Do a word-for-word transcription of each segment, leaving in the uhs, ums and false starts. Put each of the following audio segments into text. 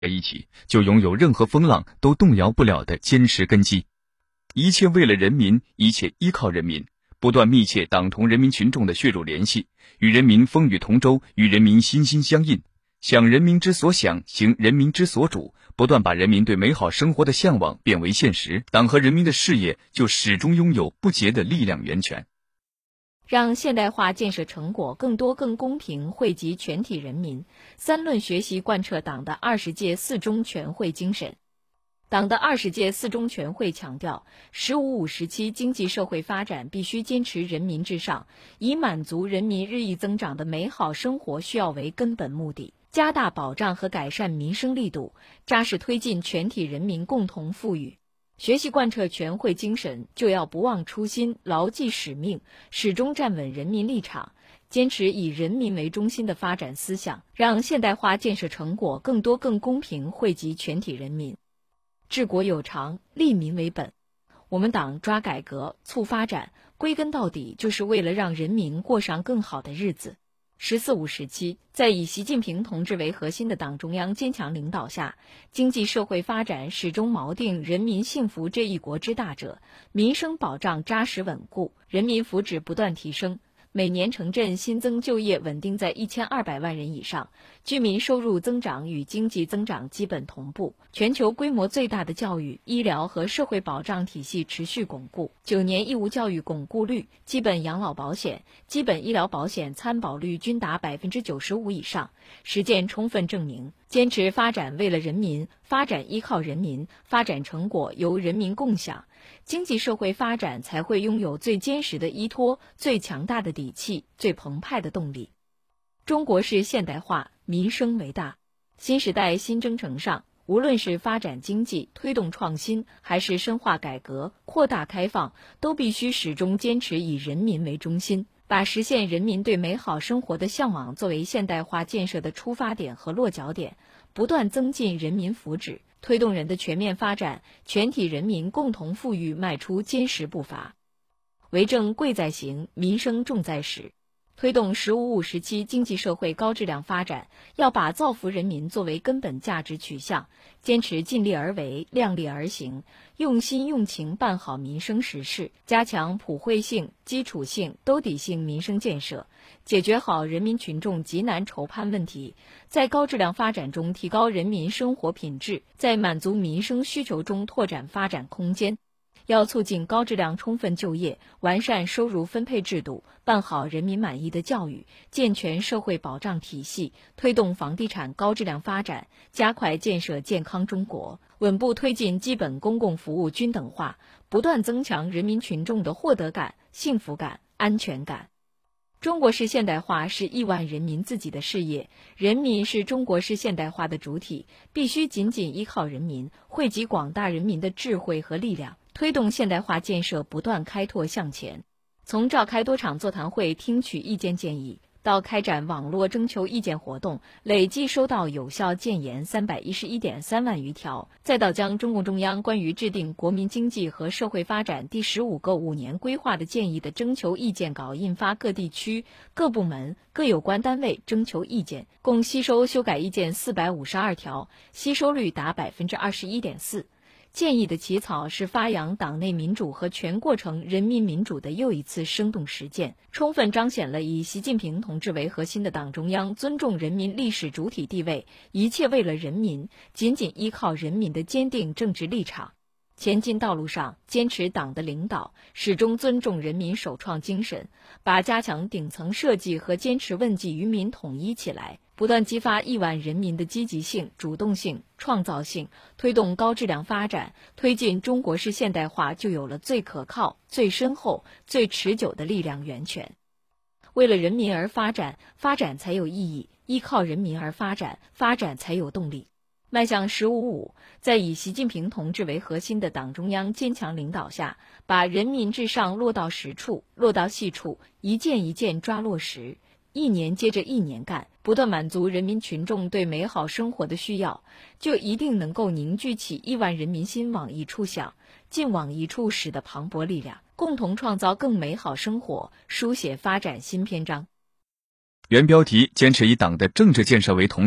在一起，就拥有任何风浪都动摇不了的坚实根基。一切为了人民，一切依靠人民，不断密切党同人民群众的血肉联系，与人民风雨同舟，与人民心心相印，想人民之所想，行人民之所主，不断把人民对美好生活的向往变为现实，党和人民的事业就始终拥有不竭的力量源泉。 让现代化建设成果更多更公平惠及全体人民，三论学习贯彻党的二十届四中全会精神。党的二十届四中全会强调，十五五时期经济社会发展必须坚持人民至上，以满足人民日益增长的美好生活需要为根本目的，加大保障和改善民生力度，扎实推进全体人民共同富裕。学习贯彻全会精神，就要不忘初心，牢记使命，始终站稳人民立场，坚持以人民为中心的发展思想，让现代化建设成果更多更公平惠及全体人民。治国有常，利民为本。我们党抓改革、促发展，归根到底就是为了让人民过上更好的日子。十四五时期，在以习近平同志为核心的党中央坚强领导下，经济社会发展始终锚定人民幸福这一国之大者，民生保障扎实稳固，人民福祉不断提升。每年城镇新增就业稳定在一千二百万人以上，居民收入增长与经济增长基本同步，全球规模最大的教育、医疗和社会保障体系持续巩固，九年义务教育巩固率、基本养老保险、基本医疗保险参保率均达百分之九十五以上，实践充分证明，坚持发展为了人民，发展依靠人民，发展成果由人民共享，经济社会发展才会拥有最坚实的依托、最强大的底气、最澎湃的动力。中国式现代化，民生为大。新时代新征程上，无论是发展经济、推动创新，还是深化改革、扩大开放，都必须始终坚持以人民为中心，把实现人民对美好生活的向往作为现代化建设的出发点和落脚点，不断增进人民福祉，推动人的全面发展，全体人民共同富裕迈出坚实步伐。为政贵在行，民生重在实。推动十五五时期经济社会高质量发展，要把造福人民作为根本价值取向，坚持尽力而为、量力而行，用心用情办好民生实事，加强普惠性、基础性、兜底性民生建设，解决好人民群众急难愁盼问题，在高质量发展中提高人民生活品质，在满足民生需求中拓展发展空间。要促进高质量充分就业，完善收入分配制度，办好人民满意的教育，健全社会保障体系，推动房地产高质量发展，加快建设健康中国，稳步推进基本公共服务均等化，不断增强人民群众的获得感、幸福感、安全感。中国式现代化是亿万人民自己的事业，人民是中国式现代化的主体，必须紧紧依靠人民，汇集广大人民的智慧和力量，推动现代化建设不断开拓向前。从召开多场座谈会听取意见建议，到开展网络征求意见活动，累计收到有效建言三百一十一点三万余条，再到将中共中央关于制定国民经济和社会发展第十五个五年规划的建议的征求意见稿印发各地区、各部门、各有关单位征求意见，共吸收修改意见四百五十二条，吸收率达百分之二十一点四。建议的起草是发扬党内民主和全过程人民民主的又一次生动实践，充分彰显了以习近平同志为核心的党中央尊重人民历史主体地位，一切为了人民，紧紧依靠人民的坚定政治立场。前进道路上坚持党的领导，始终尊重人民首创精神，把加强顶层设计和坚持问计于民统一起来，不断激发亿万人民的积极性、主动性、创造性，推动高质量发展，推进中国式现代化，就有了最可靠、最深厚、最持久的力量源泉。为了人民而发展，发展才有意义；依靠人民而发展，发展才有动力。迈向十五五，在以习近平同志为核心的党中央坚强领导下，把人民至上落到实处、落到细处，一件一件抓落实，一年接着一年干，不断满足人民群众对美好生活的需要，就一定能够凝聚起亿万人民心往一处想、劲往一处使的磅礴力量，共同创造更美好生活，书写发展新篇章。 原标题：坚持以党的政治建设为统领，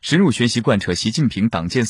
深入学习贯彻习近平党建